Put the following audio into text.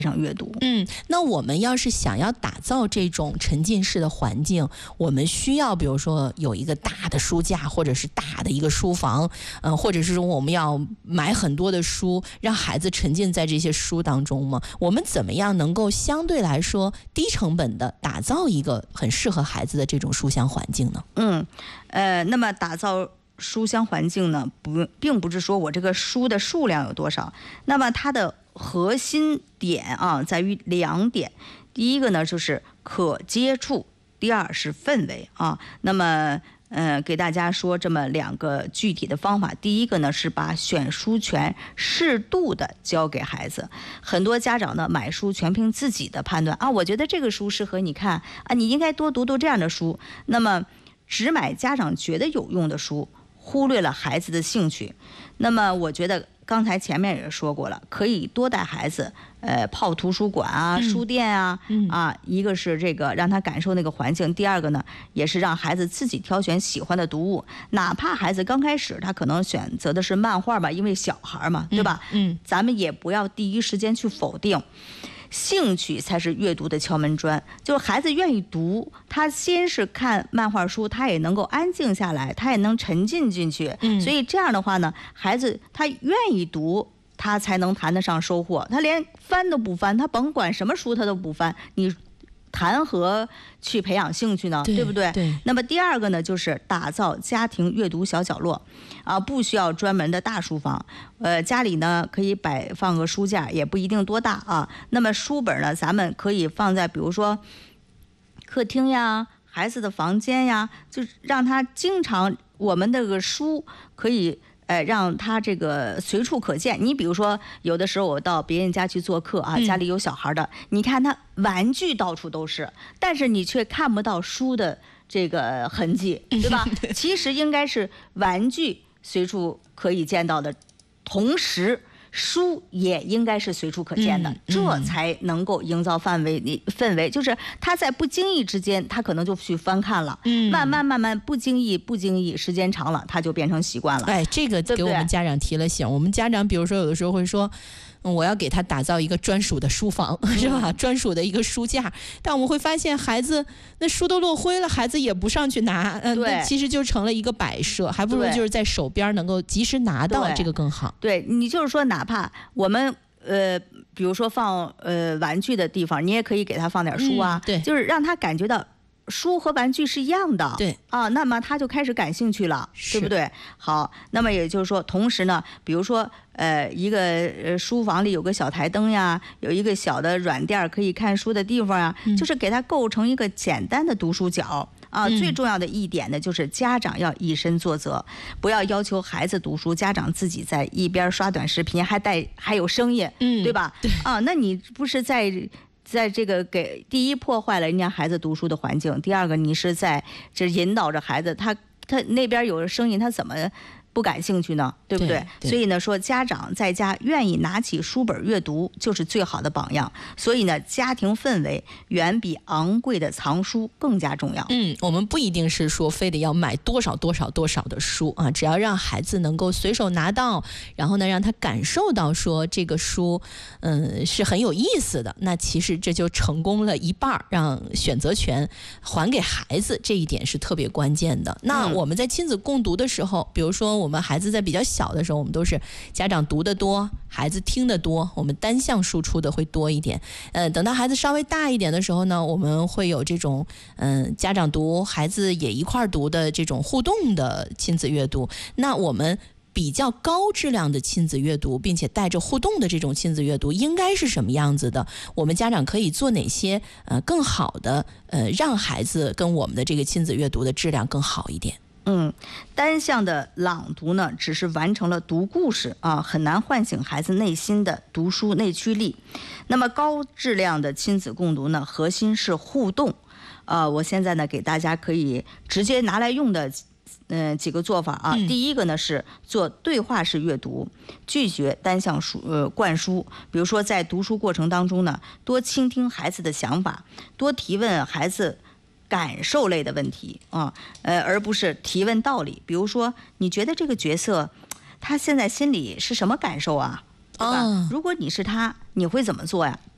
上阅读。 那我们要是想要打造这种沉浸式的环境，我们需要比如说有一个大的书架，或者是大的一个书房，或者是说我们要买很多的书，让孩子沉浸在这些书当中吗？我们怎么样能够相对来说低成本的打造一个很适合孩子的这种书香环境呢？ 那么打造书香环境呢，并不是说我这个书的数量有多少，那么它的核心点啊在于2点。第一个呢就是可接触，第二是氛围啊。那么给大家说这么2个具体的方法。第一个呢是把选书权适度的交给孩子。很多家长呢买书全凭自己的判断啊，我觉得这个书适合你看啊，你应该多读读这样的书。那么只买家长觉得有用的书，忽略了孩子的兴趣。那么我觉得刚才前面也说过了，可以多带孩子泡图书馆啊、书店啊，一个是这个让他感受那个环境，第二个呢也是让孩子自己挑选喜欢的读物。哪怕孩子刚开始他可能选择的是漫画吧，因为小孩嘛，对吧？咱们也不要第一时间去否定。兴趣才是阅读的敲门砖，就是孩子愿意读，他先是看漫画书，他也能够安静下来，他也能沉浸进去。所以这样的话呢，孩子他愿意读，他才能谈得上收获。他连翻都不翻，他甭管什么书他都不翻，你谈何去培养兴趣呢？对不对？那么第二个呢，就是打造家庭阅读小角落，不需要专门的大书房，家里呢可以摆放个书架，也不一定多大啊。那么书本呢，咱们可以放在比如说客厅呀、孩子的房间呀，就让他经常我们这个书可以。让他这个随处可见。你比如说，有的时候我到别人家去做客啊，家里有小孩的，你看他玩具到处都是，但是你却看不到书的这个痕迹，对吧？其实应该是玩具随处可以见到的，同时书也应该是随处可见的，这才能够营造氛围。就是他在不经意之间，他可能就去翻看了，慢慢不经意，时间长了，他就变成习惯了。 这个给我们家长提了醒。我们家长比如说有的时候会说。我要给他打造一个专属的书房，是吧？专属的一个书架，但我们会发现孩子那书都落灰了，孩子也不上去拿，那其实就成了一个摆设，还不如就是在手边能够及时拿到，这个更好。 对，你就是说，哪怕我们比如说放玩具的地方，你也可以给他放点书啊，就是让他感觉到。书和玩具是一样的，那么他就开始感兴趣了，对不对？好，那么也就是说，同时呢，比如说一个书房里有个小台灯呀，有一个小的软垫可以看书的地方呀，就是给它构成一个简单的读书角。最重要的一点呢，就是家长要以身作则，不要要求孩子读书，家长自己在一边刷短视频，还有声音，对吧？那你不是在这个第一破坏了人家孩子读书的环境，第二个你是在这引导着孩子，他那边有声音，他怎么不感兴趣呢？对不对？所以呢，说家长在家愿意拿起书本阅读，就是最好的榜样。所以呢，家庭氛围远比昂贵的藏书更加重要。 我们不一定是说非得要买多少的书啊，只要让孩子能够随手拿到，然后呢，让他感受到说这个书，是很有意思的，那其实这就成功了一半，让选择权还给孩子，这一点是特别关键的。那我们在亲子共读的时候，比如说我们孩子在比较小的时候，我们都是家长读得多，孩子听得多，我们单向输出的会多一点。等到孩子稍微大一点的时候呢，我们会有这种家长读，孩子也一块读的这种互动的亲子阅读。那我们比较高质量的亲子阅读，并且带着互动的这种亲子阅读应该是什么样子的？我们家长可以做哪些更好的让孩子跟我们的这个亲子阅读的质量更好一点？ 单向的朗读呢，只是完成了读故事很难唤醒孩子内心的读书内驱力。那么高质量的亲子共读呢，核心是互动。我现在呢给大家可以直接拿来用的几个做法啊。第一个呢是做对话式阅读，拒绝单向灌输。比如说在读书过程当中呢，多倾听孩子的想法，多提问孩子感受类的问题而不是提问道理。比如说，你觉得这个角色他现在心里是什么感受啊？对吧？如果你是他，你会怎么做呀？